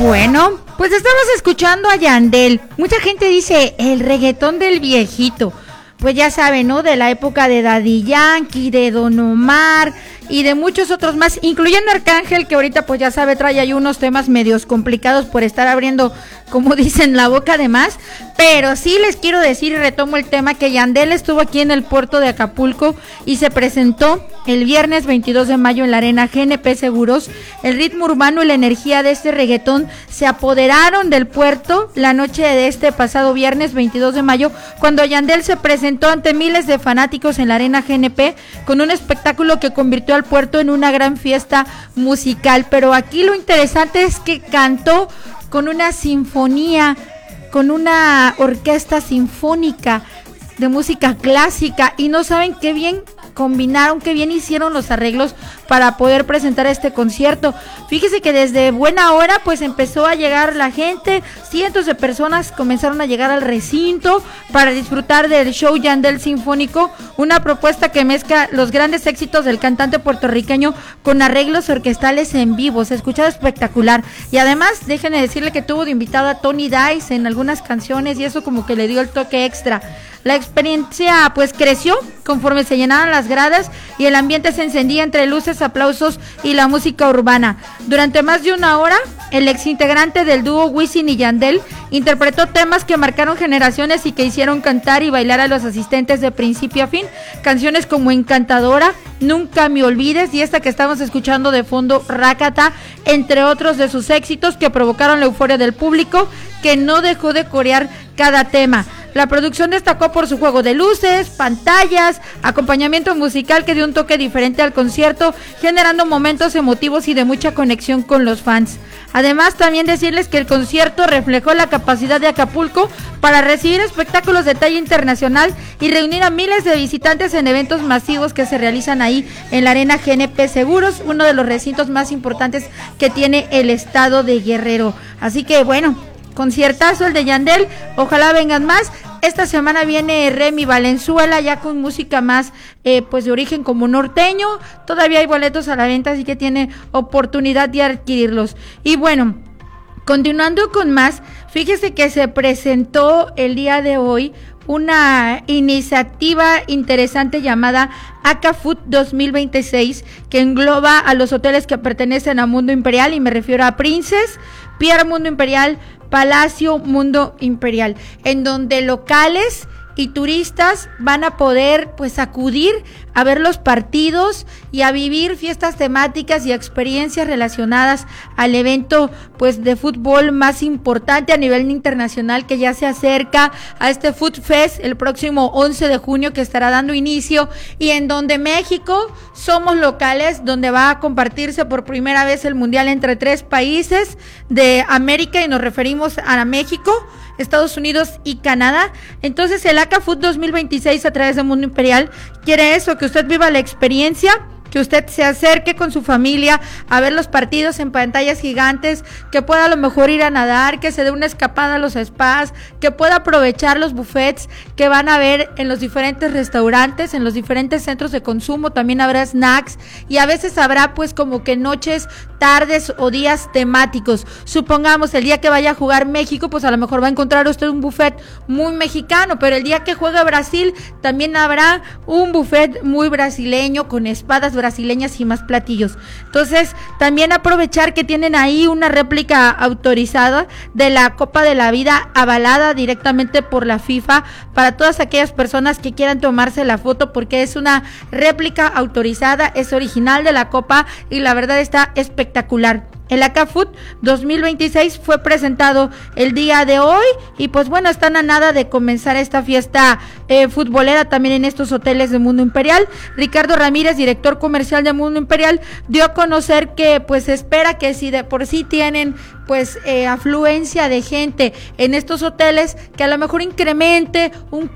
Bueno, pues estamos escuchando a Yandel. Mucha gente dice el reggaetón del viejito. Pues ya saben, ¿no? De la época de Daddy Yankee, de Don Omar y de muchos otros más, incluyendo Arcángel, que ahorita pues ya sabe, trae ahí unos temas medios complicados por estar abriendo, como dicen, la boca de más. Pero sí les quiero decir, y retomo el tema, que Yandel estuvo aquí en el puerto de Acapulco y se presentó el viernes 22 de mayo en la arena GNP Seguros. El ritmo urbano y la energía de este reggaetón se apoderaron del puerto la noche de este pasado viernes 22 de mayo, cuando Yandel se presentó ante miles de fanáticos en la arena GNP con un espectáculo que convirtió al puerto en una gran fiesta musical. Pero aquí lo interesante es que cantó con una sinfonía, con una orquesta sinfónica de música clásica, y no saben qué bien combinaron, qué bien hicieron los arreglos para poder presentar este concierto. Fíjese que desde buena hora pues empezó a llegar la gente, cientos de personas comenzaron a llegar al recinto para disfrutar del show Yandel Sinfónico, una propuesta que mezcla los grandes éxitos del cantante puertorriqueño con arreglos orquestales en vivo. Se escuchaba espectacular, y además déjenme decirle que tuvo de invitada a Tony Dice en algunas canciones, y eso como que le dio el toque extra. La experiencia pues creció conforme se llenaban las gradas y el ambiente se encendía entre luces, aplausos y la música urbana. Durante más de una hora, el exintegrante del dúo Wisin y Yandel interpretó temas que marcaron generaciones y que hicieron cantar y bailar a los asistentes de principio a fin. Canciones como Encantadora, Nunca me olvides y esta que estamos escuchando de fondo, Rácata, entre otros de sus éxitos que provocaron la euforia del público, que no dejó de corear cada tema. La producción destacó por su juego de luces, pantallas, acompañamiento musical que dio un toque diferente al concierto, generando momentos emotivos y de mucha conexión con los fans. Además, también decirles que el concierto reflejó la capacidad de Acapulco para recibir espectáculos de talla internacional y reunir a miles de visitantes en eventos masivos que se realizan ahí en la arena GNP Seguros, uno de los recintos más importantes que tiene el estado de Guerrero. Así que bueno, conciertazo el de Yandel, ojalá vengan más. Esta semana viene Remy Valenzuela ya con música más pues de origen como norteño. Todavía hay boletos a la venta, así que tiene oportunidad de adquirirlos. Y bueno, continuando con más, fíjese que se presentó el día de hoy una iniciativa interesante llamada Acafood 2026, que engloba a los hoteles que pertenecen a Mundo Imperial, y me refiero a Princess, Pierre Mundo Imperial, Palacio Mundo Imperial, en donde locales y turistas van a poder pues acudir a ver los partidos y a vivir fiestas temáticas y experiencias relacionadas al evento pues de fútbol más importante a nivel internacional, que ya se acerca a este Food Fest el próximo 11 de junio, que estará dando inicio, y en donde México somos locales, donde va a compartirse por primera vez el mundial entre 3 países de América, y nos referimos a México, Estados Unidos y Canadá. Entonces el Acafood 2026 a través de Mundo Imperial quiere eso, que usted viva la experiencia, que usted se acerque con su familia a ver los partidos en pantallas gigantes, que pueda a lo mejor ir a nadar, que se dé una escapada a los spas, que pueda aprovechar los buffets que van a ver en los diferentes restaurantes, en los diferentes centros de consumo. También habrá snacks y a veces habrá pues como que noches, tardes o días temáticos. Supongamos el día que vaya a jugar México, pues a lo mejor va a encontrar usted un buffet muy mexicano, pero el día que juega Brasil también habrá un buffet muy brasileño con espadas brasileñas y más platillos. Entonces también aprovechar que tienen ahí una réplica autorizada de la Copa de la Vida, avalada directamente por la FIFA, para todas aquellas personas que quieran tomarse la foto, porque es una réplica autorizada, es original de la Copa y la verdad está espectacular. El Acafood 2026 fue presentado el día de hoy y pues bueno, están a nada de comenzar esta fiesta futbolera también en estos hoteles de Mundo Imperial. Ricardo Ramírez, director comercial de Mundo Imperial, dio a conocer que pues espera que si de por sí tienen pues afluencia de gente en estos hoteles, que a lo mejor incremente un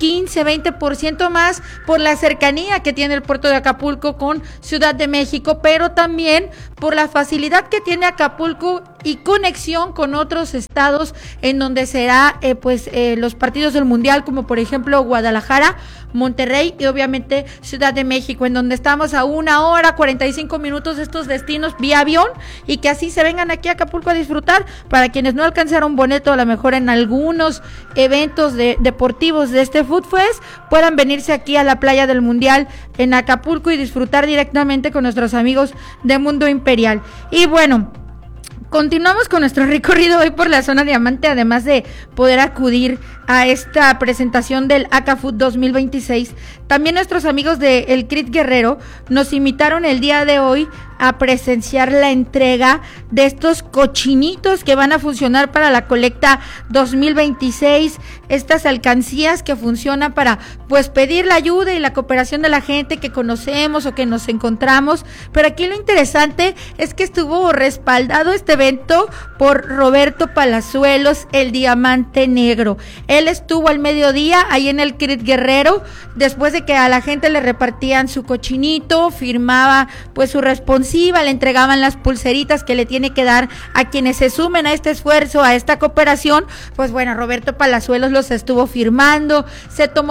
15-20% más por la cercanía que tiene el puerto de Acapulco con Ciudad de México, pero también por la facilidad que tiene Acapulco y conexión con otros estados en donde será los partidos del Mundial, como por ejemplo Guadalajara, Monterrey y obviamente Ciudad de México, en donde estamos a 1 hora 45 minutos de estos destinos vía avión, y que así se vengan aquí a Acapulco a disfrutar. Para quienes no alcanzaron boleto, a lo mejor en algunos eventos deportivos de este Food Fest, puedan venirse aquí a la playa del Mundial en Acapulco y disfrutar directamente con nuestros amigos de Mundo Imperial. Y bueno, continuamos con nuestro recorrido hoy por la zona Diamante, además de poder acudir a esta presentación del ACAFood 2026. También nuestros amigos de El Crit Guerrero nos invitaron el día de hoy a presenciar la entrega de estos cochinitos que van a funcionar para la colecta 2026, estas alcancías que funcionan para pues pedir la ayuda y la cooperación de la gente que conocemos o que nos encontramos. Pero aquí lo interesante es que estuvo respaldado este evento por Roberto Palazuelos, el Diamante Negro. Él estuvo al mediodía ahí en el Crit Guerrero, después de que a la gente le repartían su cochinito, firmaba pues su responsabilidad, le entregaban las pulseritas que le tiene que dar a quienes se sumen a este esfuerzo, a esta cooperación. Pues bueno, Roberto Palazuelos los estuvo firmando, se tomó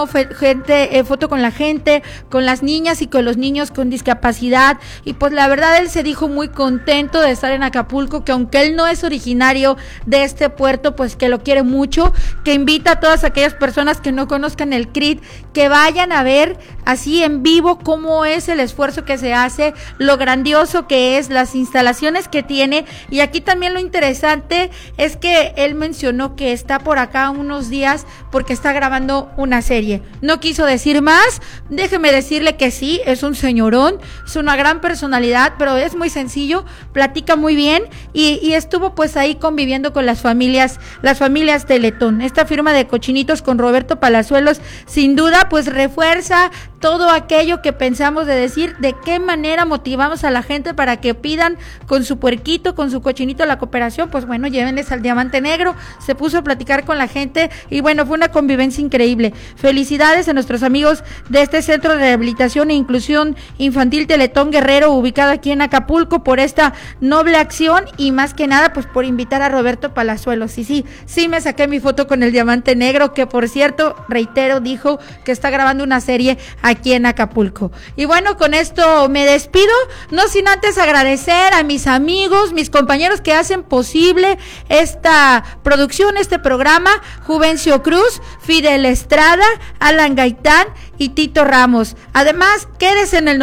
foto con la gente, con las niñas y con los niños con discapacidad, y pues la verdad él se dijo muy contento de estar en Acapulco, que aunque él no es originario de este puerto, pues que lo quiere mucho, que invita a todas aquellas personas que no conozcan el CRIT, que vayan a ver así en vivo cómo es el esfuerzo que se hace, lo grandioso que es, las instalaciones que tiene. Y aquí también lo interesante es que él mencionó que está por acá unos días porque está grabando una serie. No quiso decir más, déjeme decirle que sí, es un señorón, es una gran personalidad, pero es muy sencillo, platica muy bien y estuvo pues ahí conviviendo con las familias Teletón. Esta firma de cochinitos con Roberto Palazuelos sin duda pues refuerza todo aquello que pensamos de decir, de qué manera motivamos a la gente para que pidan con su puerquito, con su cochinito la cooperación. Pues bueno, llévenles al Diamante Negro. Se puso a platicar con la gente y bueno, fue una convivencia increíble. Felicidades a nuestros amigos de este Centro de Rehabilitación e Inclusión Infantil Teletón Guerrero, ubicado aquí en Acapulco, por esta noble acción y más que nada pues por invitar a Roberto Palazuelos. Y sí me saqué mi foto con el Diamante Negro, que por cierto, reitero, dijo que está grabando una serie aquí en Acapulco. Y bueno, con esto me despido, no sin antes agradecer a mis amigos, mis compañeros que hacen posible esta producción, este programa: Juvencio Cruz, Fidel Estrada, Alan Gaitán y Tito Ramos. Además, quédese en el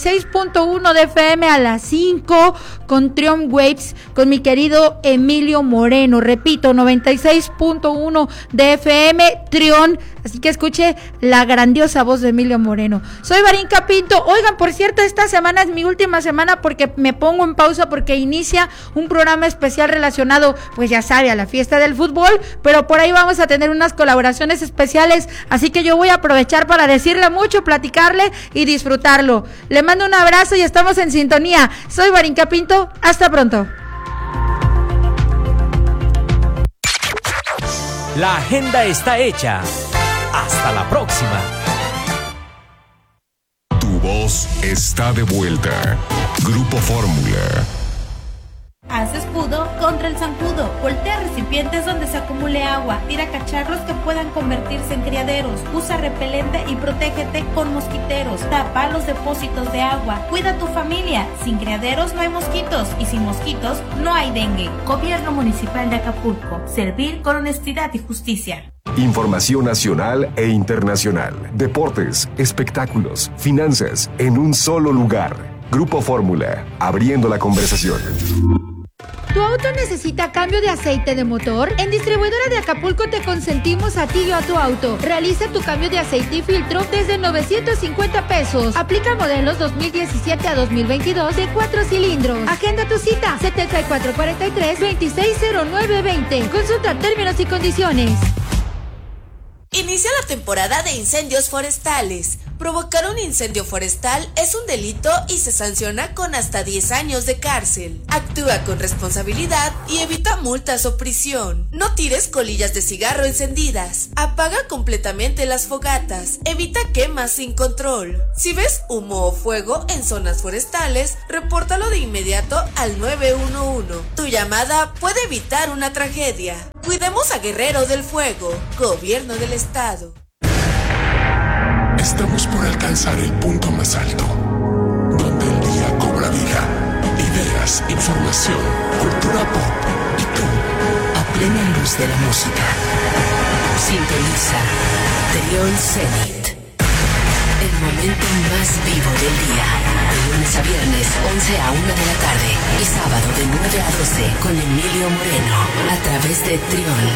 96.1 de FM a las 5 con Triumph Waves, con mi querido Emilio Moreno. Repito, 96.1 de FM, Triumph. Así que escuche la grandiosa voz de Emilio Moreno. Soy Varinka Pinto. Oigan, por cierto, esta semana es mi última semana porque me pongo en pausa porque inicia un programa especial relacionado, pues ya sabe, a la fiesta del fútbol, pero por ahí vamos a tener unas colaboraciones especiales, así que yo voy a aprovechar para decirle mucho, platicarle y disfrutarlo. Le mando un abrazo y estamos en sintonía. Soy Varinka Pinto. Hasta pronto. La agenda está hecha. Hasta la próxima. Tu voz está de vuelta. Grupo Fórmula. Haz escudo contra el zancudo. Voltea recipientes donde se acumule agua. Tira cacharros que puedan convertirse en criaderos. Usa repelente y protégete con mosquiteros. Tapa los depósitos de agua. Cuida a tu familia. Sin criaderos no hay mosquitos y sin mosquitos no hay dengue. Gobierno Municipal de Acapulco. Servir con honestidad y justicia. Información nacional e internacional. Deportes, espectáculos, finanzas, en un solo lugar. Grupo Fórmula, abriendo la conversación. ¿Tu auto necesita cambio de aceite de motor? En Distribuidora de Acapulco te consentimos a ti y a tu auto. Realiza tu cambio de aceite y filtro desde 950 pesos. Aplica modelos 2017 a 2022 de 4 cilindros. Agenda tu cita 7443-260920. Consulta términos y condiciones. Inicia la temporada de incendios forestales. Provocar un incendio forestal es un delito y se sanciona con hasta 10 años de cárcel. Actúa con responsabilidad y evita multas o prisión. No tires colillas de cigarro encendidas. Apaga completamente las fogatas. Evita quemas sin control. Si ves humo o fuego en zonas forestales, repórtalo de inmediato al 911. Tu llamada puede evitar una tragedia. Cuidemos a Guerrero del Fuego, Gobierno del Estado. Estamos por alcanzar el punto más alto, donde el día cobra vida, ideas, información, cultura pop y tú, a plena luz de la música. Sintoniza Trión Zenit, el momento más vivo del día, de lunes a viernes 11 a 1 de la tarde y sábado de 9 a 12 con Emilio Moreno, a través de Trión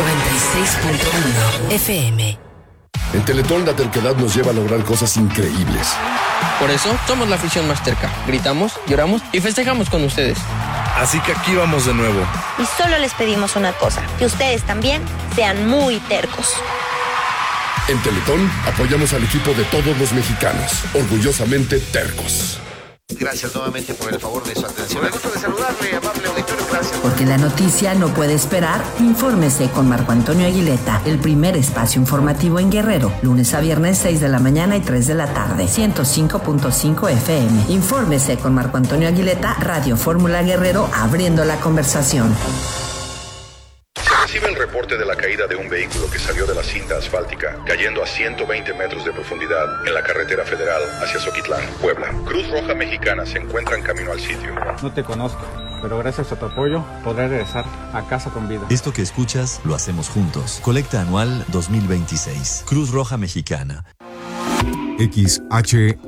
96.1 FM. En Teletón la terquedad nos lleva a lograr cosas increíbles. Por eso somos la afición más terca. Gritamos, lloramos y festejamos con ustedes. Así que aquí vamos de nuevo. Y solo les pedimos una cosa, que ustedes también sean muy tercos. En Teletón apoyamos al equipo de todos los mexicanos, orgullosamente tercos. Gracias nuevamente por el favor de su atención. Me gusta de saludarle, amable auditorio, gracias. Porque la noticia no puede esperar, infórmese con Marco Antonio Aguileta, el primer espacio informativo en Guerrero, lunes a viernes 6 de la mañana y 3 de la tarde, 105.5 FM. Infórmese con Marco Antonio Aguileta, Radio Fórmula Guerrero, abriendo la conversación. Recibe el reporte de la caída de un vehículo que salió de la cinta asfáltica, cayendo a 120 metros de profundidad en la carretera federal hacia Zoquitlán, Puebla. Cruz Roja Mexicana se encuentra en camino al sitio. No te conozco, pero gracias a tu apoyo podré regresar a casa con vida. Esto que escuchas lo hacemos juntos. Colecta anual 2026. Cruz Roja Mexicana. XHAGR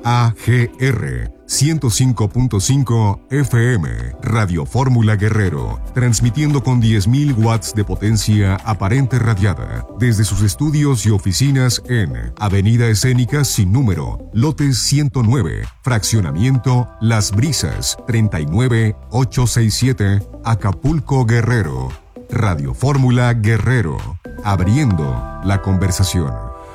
105.5 FM, Radio Fórmula Guerrero, transmitiendo con 10.000 watts de potencia aparente radiada, desde sus estudios y oficinas en Avenida Escénica sin número, lote 109, fraccionamiento Las Brisas, 39867, Acapulco, Guerrero. Radio Fórmula Guerrero, abriendo la conversación.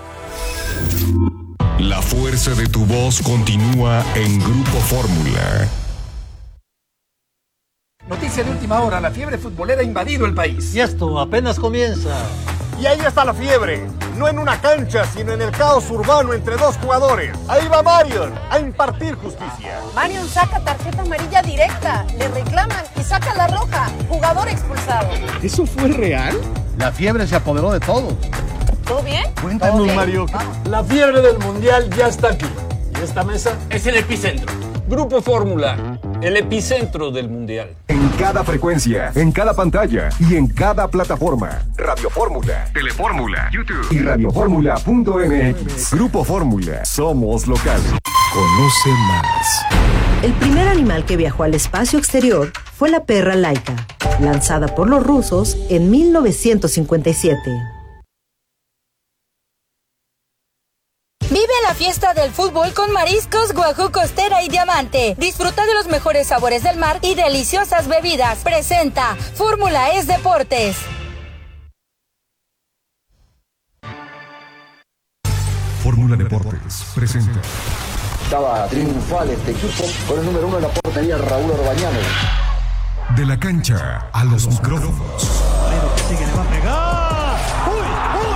La fuerza de tu voz continúa en Grupo Fórmula. Noticia de última hora, la fiebre futbolera ha invadido el país. Y esto apenas comienza. Y ahí está la fiebre, no en una cancha, sino en el caos urbano entre dos jugadores. Ahí va Marion a impartir justicia. Marion saca tarjeta amarilla directa, le reclaman y saca la roja, jugador expulsado. ¿Eso fue real? La fiebre se apoderó de todos. ¿Todo bien? Cuéntanos, okay. Mario. Vamos. La fiebre del mundial ya está aquí. Y esta mesa es el epicentro. Grupo Fórmula, el epicentro del mundial. En cada frecuencia, en cada pantalla y en cada plataforma. Radio Fórmula, Telefórmula, YouTube y radioformula.mx. Grupo Fórmula, somos local. Conoce más. El primer animal que viajó al espacio exterior fue la perra Laika, lanzada por los rusos en 1957. Vive la fiesta del fútbol con mariscos, guajú, costera y diamante. Disfruta de los mejores sabores del mar y deliciosas bebidas. Presenta Fórmula Es Deportes. Fórmula Deportes presenta. Estaba triunfal este equipo con el número 1 en la portería, Raúl Orbañano. De la cancha a los micrófonos. Pero que sigue, le va a pegar. ¡Uy!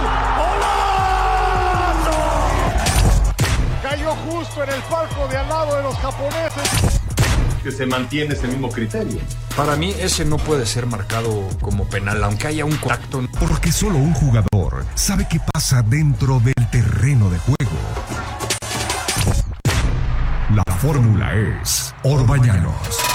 Cayó justo en el palco de al lado de los japoneses. Que se mantiene ese mismo criterio. Para mí ese no puede ser marcado como penal, aunque haya un contacto. Porque solo un jugador sabe qué pasa dentro del terreno de juego. La fórmula es Orbañanos.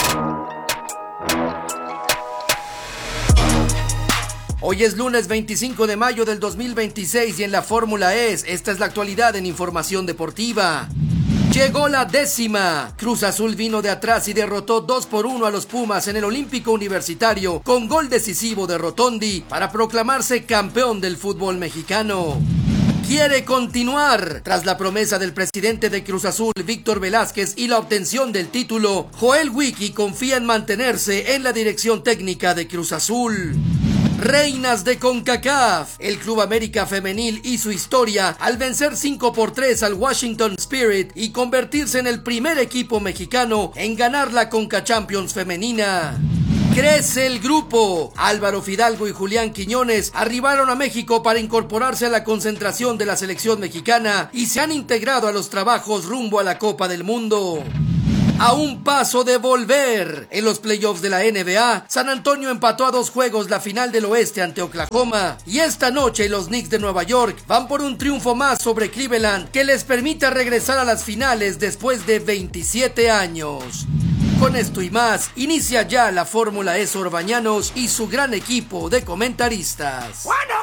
Hoy es lunes 25 de mayo del 2026 y en la Fórmula esta es la actualidad en información deportiva. Llegó la 10ª. Cruz Azul vino de atrás y derrotó 2-1 a los Pumas en el Olímpico Universitario con gol decisivo de Rotondi para proclamarse campeón del fútbol mexicano. Quiere continuar. Tras la promesa del presidente de Cruz Azul, Víctor Velázquez, y la obtención del título, Joel Wiki confía en mantenerse en la dirección técnica de Cruz Azul. Reinas de CONCACAF. El Club América Femenil hizo historia al vencer 5-3 al Washington Spirit y convertirse en el primer equipo mexicano en ganar la CONCA Champions femenina. Crece el grupo. Álvaro Fidalgo y Julián Quiñones arribaron a México para incorporarse a la concentración de la selección mexicana y se han integrado a los trabajos rumbo a la Copa del Mundo. A un paso de volver. En los playoffs de la NBA, San Antonio empató a 2 juegos la final del oeste ante Oklahoma. Y esta noche los Knicks de Nueva York van por un triunfo más sobre Cleveland que les permite regresar a las finales después de 27 años. Con esto y más, inicia ya la Fórmula E Orbañanos y su gran equipo de comentaristas.